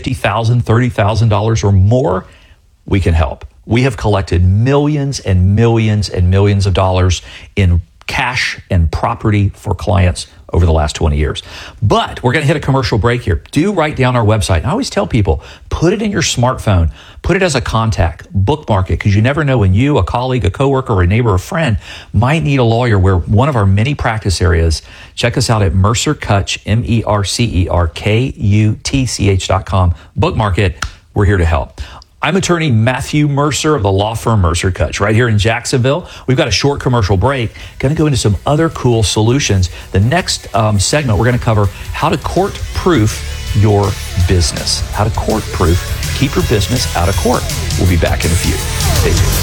$50,000, $30,000 or more, we can help. We have collected millions and millions and millions of dollars in cash and property for clients over the last 20 years. But we're going to hit a commercial break here. Do write down our website. I always tell people, put it in your smartphone, put it as a contact, bookmark it, because you never know when you, a colleague, a coworker, or a neighbor, or friend might need a lawyer. We're one of our many practice areas. Check us out at Mercer Kutch, MERCERKUTCH.com. Bookmark it. We're here to help. I'm attorney Matthew Mercer of the law firm Mercer Kutch right here in Jacksonville. We've got a short commercial break. Going to go into some other cool solutions. The next segment, we're going to cover how to court-proof your business. How to court-proof, keep your business out of court. We'll be back in a few. Stay tuned.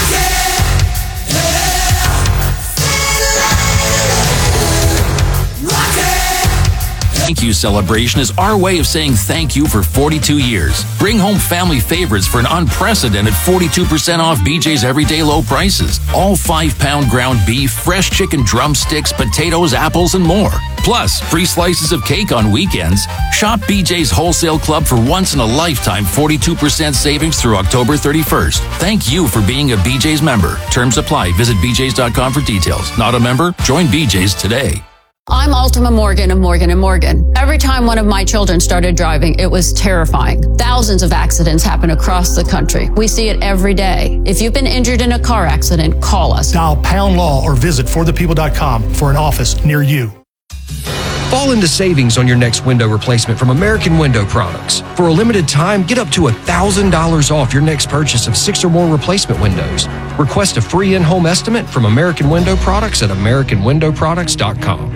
Thank you celebration is our way of saying thank you for 42 years. Bring home family favorites for an unprecedented 42% off BJ's everyday low prices. All 5-pound ground beef, fresh chicken drumsticks, potatoes, apples, and more. Plus, free slices of cake on weekends. Shop BJ's Wholesale Club for once-in-a-lifetime 42% savings through October 31st. Thank you for being a BJ's member. Terms apply. Visit bjs.com for details. Not a member? Join BJ's today. I'm Ultima Morgan of Morgan & Morgan. Every time one of my children started driving, it was terrifying. Thousands of accidents happen across the country. We see it every day. If you've been injured in a car accident, call us. Dial pound law or visit forthepeople.com for an office near you. Fall into savings on your next window replacement from American Window Products. For a limited time, get up to $1,000 off your next purchase of 6 or more replacement windows. Request a free in-home estimate from American Window Products at AmericanWindowProducts.com.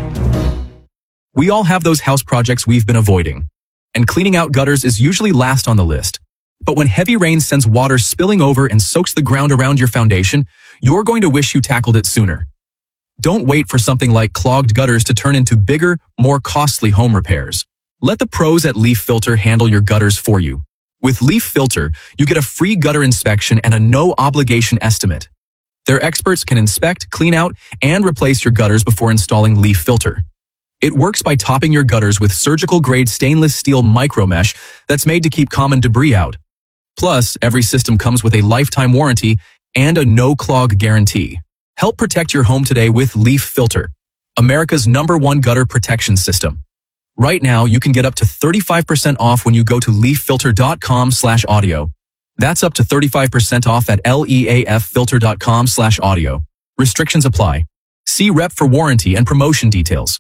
We all have those house projects we've been avoiding, and cleaning out gutters is usually last on the list. But when heavy rain sends water spilling over and soaks the ground around your foundation, you're going to wish you tackled it sooner. Don't wait for something like clogged gutters to turn into bigger, more costly home repairs. Let the pros at Leaf Filter handle your gutters for you. With Leaf Filter, you get a free gutter inspection and a no-obligation estimate. Their experts can inspect, clean out, and replace your gutters before installing Leaf Filter. It works by topping your gutters with surgical-grade stainless steel micromesh that's made to keep common debris out. Plus, every system comes with a lifetime warranty and a no-clog guarantee. Help protect your home today with Leaf Filter, America's #1 gutter protection system. Right now, you can get up to 35% off when you go to leaffilter.com/audio. That's up to 35% off at leaffilter.com/audio. Restrictions apply. See rep for warranty and promotion details.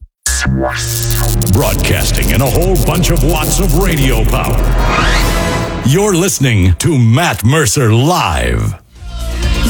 Broadcasting in a whole bunch of watts of radio power. You're listening to Matt Mercer Live.